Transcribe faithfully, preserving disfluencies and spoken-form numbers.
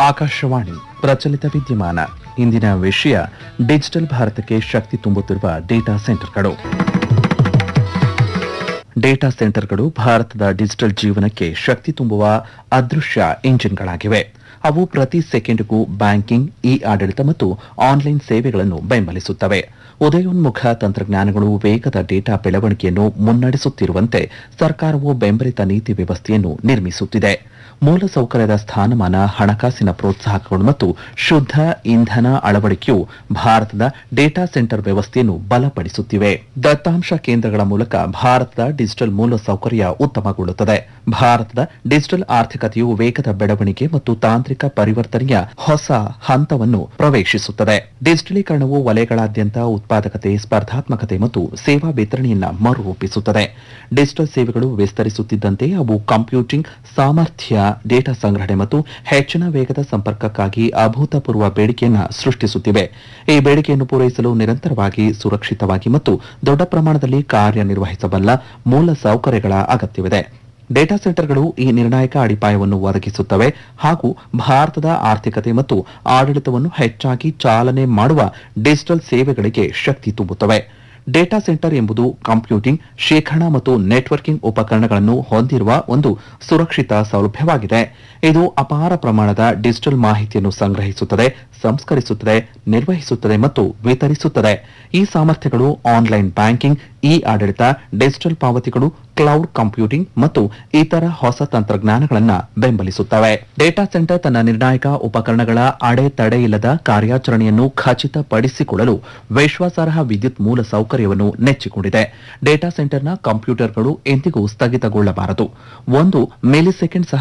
ಆಕಾಶವಾಣಿ ಪ್ರಚಲಿತ ವಿದ್ಯಮಾನ ಇಂದಿನ ವಿಷಯ ಡಿಜಿಟಲ್ ಭಾರತಕ್ಕೆ ಶಕ್ತಿ ತುಂಬುತ್ತಿರುವ ಡೇಟಾ ಸೆಂಟರ್ಗಳು. ಡೇಟಾ ಸೆಂಟರ್ಗಳು ಭಾರತದ ಡಿಜಿಟಲ್ ಜೀವನಕ್ಕೆ ಶಕ್ತಿ ತುಂಬುವ ಅದೃಶ್ಯ ಇಂಜಿನ್ಗಳಾಗಿವೆ. ಅವು ಪ್ರತಿ ಸೆಕೆಂಡ್ಗೂ ಬ್ಯಾಂಕಿಂಗ್, ಇ ಆಡಳಿತ ಮತ್ತು ಆನ್ಲೈನ್ ಸೇವೆಗಳನ್ನು ಬೆಂಬಲಿಸುತ್ತವೆ. ಉದಯೋನ್ಮುಖ ತಂತ್ರಜ್ಞಾನಗಳು ವೇಗದ ಡೇಟಾ ಬೆಳವಣಿಗೆಯನ್ನು ಮುನ್ನಡೆಸುತ್ತಿರುವಂತೆ ಸರ್ಕಾರವು ಬೆಂಬಲಿತ ನೀತಿ ವ್ಯವಸ್ಥೆಯನ್ನು ನಿರ್ಮಿಸುತ್ತಿದೆ. ಮೂಲಸೌಕರ್ಯದ ಸ್ಥಾನಮಾನ, ಹಣಕಾಸಿನ ಪ್ರೋತ್ಸಾಹಕಗಳು ಮತ್ತು ಶುದ್ಧ ಇಂಧನ ಅಳವಡಿಕೆಯು ಭಾರತದ ಡೇಟಾ ಸೆಂಟರ್ ವ್ಯವಸ್ಥೆಯನ್ನು ಬಲಪಡಿಸುತ್ತಿವೆ. ದತ್ತಾಂಶ ಕೇಂದ್ರಗಳ ಮೂಲಕ ಭಾರತದ ಡಿಜಿಟಲ್ ಮೂಲಸೌಕರ್ಯ ಉತ್ತಮಗೊಳ್ಳುತ್ತದೆ. ಭಾರತದ ಡಿಜಿಟಲ್ ಆರ್ಥಿಕತೆಯು ವೇಗದ ಬೆಳವಣಿಗೆ ಮತ್ತು ತಾಂತ್ರಿಕ ಪರಿವರ್ತನೆಯ ಹೊಸ ಹಂತವನ್ನು ಪ್ರವೇಶಿಸುತ್ತದೆ. ಡಿಜಿಟಲೀಕರಣವು ವಲಯಗಳಾದ್ಯಂತ ಉತ್ಪಾದಕತೆ, ಸ್ಪರ್ಧಾತ್ಮಕತೆ ಮತ್ತು ಸೇವಾ ವಿತರಣೆಯನ್ನು ಮರುರೂಪಿಸುತ್ತದೆ. ಡಿಜಿಟಲ್ ಸೇವೆಗಳು ವಿಸ್ತರಿಸುತ್ತಿದ್ದಂತೆ ಅವು ಕಂಪ್ಯೂಟಿಂಗ್ ಸಾಮರ್ಥ್ಯ, ಡೇಟಾ ಸಂಗ್ರಹಣೆ ಮತ್ತು ಹೆಚ್ಚಿನ ವೇಗದ ಸಂಪರ್ಕಕ್ಕಾಗಿ ಅಭೂತಪೂರ್ವ ಬೇಡಿಕೆಯನ್ನು ಸೃಷ್ಟಿಸುತ್ತಿವೆ. ಈ ಬೇಡಿಕೆಯನ್ನು ಪೂರೈಸಲು ನಿರಂತರವಾಗಿ, ಸುರಕ್ಷಿತವಾಗಿ ಮತ್ತು ದೊಡ್ಡ ಪ್ರಮಾಣದಲ್ಲಿ ಕಾರ್ಯನಿರ್ವಹಿಸಬಲ್ಲ ಮೂಲ ಸೌಕರ್ಯಗಳ ಅಗತ್ಯವಿದೆ. ಡೇಟಾ ಸೆಂಟರ್ಗಳು ಈ ನಿರ್ಣಾಯಕ ಅಡಿಪಾಯವನ್ನು ಒದಗಿಸುತ್ತವೆ ಹಾಗೂ ಭಾರತದ ಆರ್ಥಿಕತೆ ಮತ್ತು ಆಡಳಿತವನ್ನು ಹೆಚ್ಚಾಗಿ ಚಾಲನೆ ಮಾಡುವ ಡಿಜಿಟಲ್ ಸೇವೆಗಳಿಗೆ ಶಕ್ತಿ ತುಂಬುತ್ತವೆ. ಡೇಟಾ ಸೆಂಟರ್ ಎಂಬುದು ಕಂಪ್ಯೂಟಿಂಗ್, ಶೇಖರಣಾ ಮತ್ತು ನೆಟ್ವರ್ಕಿಂಗ್ ಉಪಕರಣಗಳನ್ನು ಹೊಂದಿರುವ ಒಂದು ಸುರಕ್ಷಿತ ಸೌಲಭ್ಯವಾಗಿದೆ. ಇದು ಅಪಾರ ಪ್ರಮಾಣದ ಡಿಜಿಟಲ್ ಮಾಹಿತಿಯನ್ನು ಸಂಗ್ರಹಿಸುತ್ತದೆ, ಸಂಸ್ಕರಿಸುತ್ತದೆ, ನಿರ್ವಹಿಸುತ್ತದೆ ಮತ್ತು ವಿತರಿಸುತ್ತದೆ. ಈ ಸಾಮರ್ಥ್ಯಗಳು ಆನ್ಲೈನ್ ಬ್ಯಾಂಕಿಂಗ್, ಇ ಆಡಳಿತ, ಡಿಜಿಟಲ್ ಪಾವತಿಗಳು, ಕ್ಲೌಡ್ ಕಂಪ್ಯೂಟಿಂಗ್ ಮತ್ತು ಇತರ ಹೊಸ ತಂತ್ರಜ್ಞಾನಗಳನ್ನು ಬೆಂಬಲಿಸುತ್ತವೆ. ಡೇಟಾ ಸೆಂಟರ್ ತನ್ನ ನಿರ್ಣಾಯಕ ಉಪಕರಣಗಳ ಅಡೆತಡೆಯಿಲ್ಲದ ಕಾರ್ಯಾಚರಣೆಯನ್ನು ಖಚಿತಪಡಿಸಿಕೊಳ್ಳಲು ವಿಶ್ವಾಸಾರ್ಹ ವಿದ್ಯುತ್ ಮೂಲ ಸೌಕರ್ಯವನ್ನು ನೆಚ್ಚಿಕೊಂಡಿದೆ. ಡೇಟಾ ಸೆಂಟರ್ನ ಕಂಪ್ಯೂಟರ್ಗಳು ಎಂದಿಗೂ ಸ್ಥಗಿತಗೊಳ್ಳಬಾರದು. ಒಂದು ಮಿಲಿಸೆಕೆಂಡ್ ಸಹ